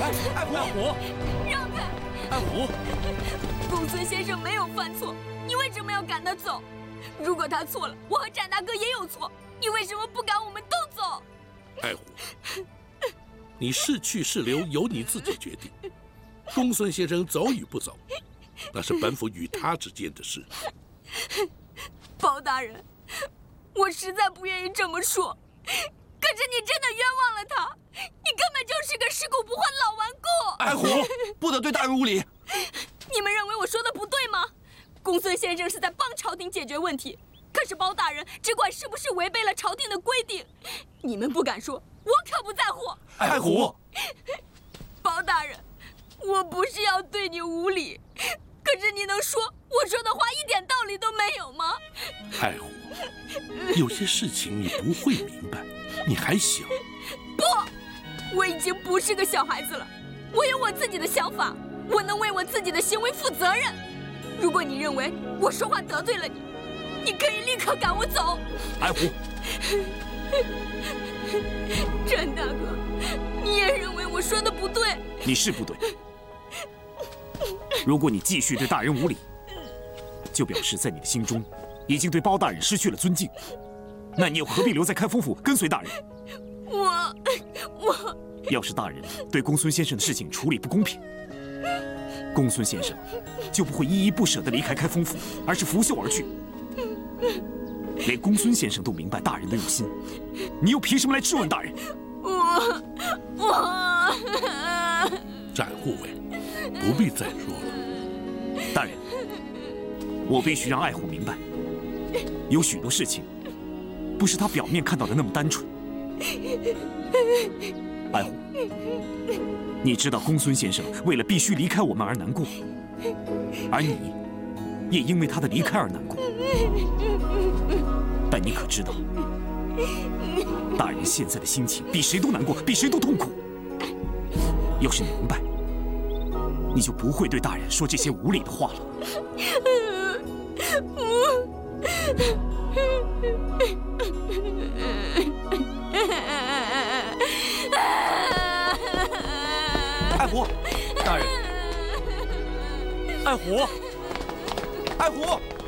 爱虎， 让开！ 爱虎， 公孙先生没有犯错，你为什么要赶他走？如果他错了，我和展大哥也有错，你为什么不赶我们都走？ 爱虎，你是去是留由你自己决定。公孙先生走与不走，那是本府与他之间的事。 包大人，我实在不愿意这么说，可是你真的冤枉了他，你根本就是个尸骨不化的老顽固。 爱虎，不得对大人无礼。 你们认为我说的不对吗？公孙先生是在帮朝廷解决问题，可是包大人只管是不是违背了朝廷的规定，你们不敢说，我可不在乎。 爱虎， 包大人，我不是要对你无礼，可是你能说我说的话一点道理都没有吗？ 爱虎，有些事情你不会明白，你还小。 不，我已经不是个小孩子了，我有我自己的想法，我能为我自己的行为负责任。如果你认为我说话得罪了你，你可以立刻赶我走。 爱虎， 展大哥，你也认为我说的不对？ 你是不对。如果你继续对大人无礼，就表示在你的心中已经对包大人失去了尊敬。那你又何必留在开封府跟随大人？ 我要是大人对公孙先生的事情处理不公平，公孙先生就不会依依不舍地离开开封府，而是拂袖而去。连公孙先生都明白大人的用心，你又凭什么来质问大人？ 展护卫，不必再说了。 大人，我必须让爱虎明白，有许多事情不是他表面看到的那么单纯。爱虎，你知道公孙先生为了必须离开我们而难过，而你也因为他的离开而难过。但你可知道，大人现在的心情比谁都难过，比谁都痛苦。要是你明白，你就不会对大人说这些无理的话了。 爱虎，大人，爱虎，爱虎。